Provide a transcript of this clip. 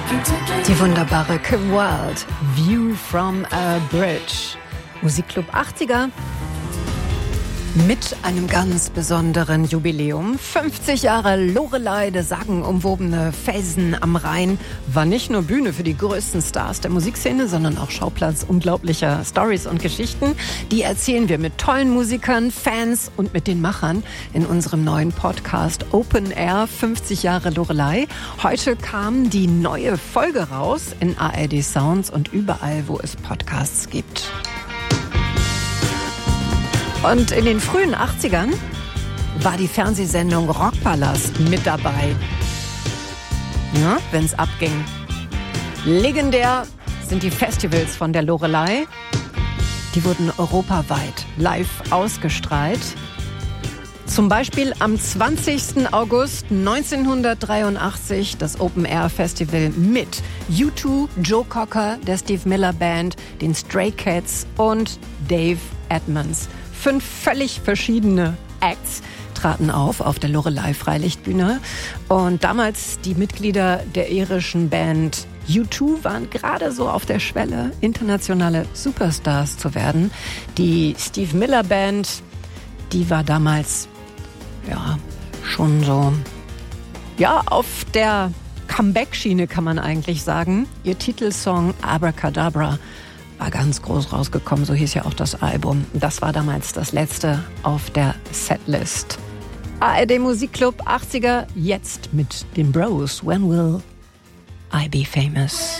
Die wunderbare Kim Wilde, View from a Bridge. Musikclub 80er mit einem ganz besonderen Jubiläum. 50 Jahre Loreley, der sagenumwobene Felsen am Rhein, war nicht nur Bühne für die größten Stars der Musikszene, sondern auch Schauplatz unglaublicher Stories und Geschichten. Die erzählen wir mit tollen Musikern, Fans und mit den Machern in unserem neuen Podcast Open Air 50 Jahre Loreley. Heute kam die neue Folge raus in ARD Sounds und überall, wo es Podcasts gibt. Und in den frühen 80ern war die Fernsehsendung Rockpalast mit dabei. Ja, wenn's abging. Legendär sind die Festivals von der Loreley. Die wurden europaweit live ausgestrahlt. Zum Beispiel am 20. August 1983 das Open Air Festival mit U2, Joe Cocker, der Steve Miller Band, den Stray Cats und Dave Edmunds. 5 völlig verschiedene Acts traten auf der Loreley Freilichtbühne. Und damals die Mitglieder der irischen Band U2 waren gerade so auf der Schwelle, internationale Superstars zu werden. Die Steve Miller Band, die war damals schon so auf der Comeback-Schiene, kann man eigentlich sagen. Ihr Titelsong Abracadabra war ganz groß rausgekommen, so hieß ja auch das Album. Das war damals das letzte auf der Setlist. ARD Musikclub 80er, jetzt mit den Bros. When will I be famous?